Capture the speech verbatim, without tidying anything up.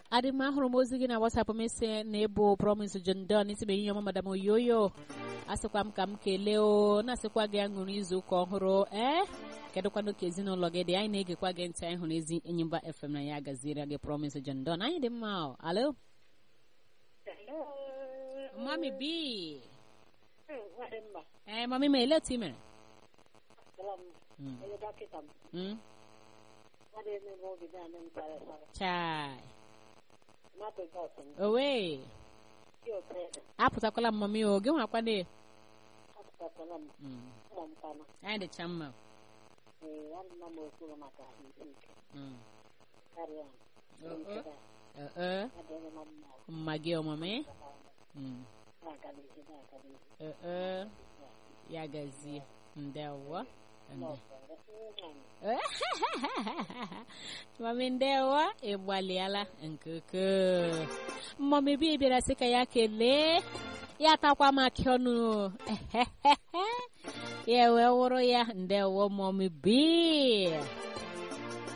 adị m ahụrụ m ozi gị na WhatsApp m isi na ebo Promise John Don isi benyi ọma Madam Oyoyo asịkwa m ka m kelee o na-asịkwa gị aṅụrụ izu ụka ọhụrụ ee kedụkwanụ ka ezinụlọ gị dị anyị na-egekwa gị ntị anyị hụrụ ezi Enyimba F M na ya gaziere gị Promise John Don anyị dị mma alo Mami B eh mami me ile ti mere chai owe apụtakwala mami o gị nwakwa ne anyị dị chamma mma gị ọmame Uh, ya gazie ndewa mami ndewa ịgbaliala nkeke mami bi bịara sị ka ya kelee ya takwa maka ọnụ ya wee wụrụ ya ndewo mami bi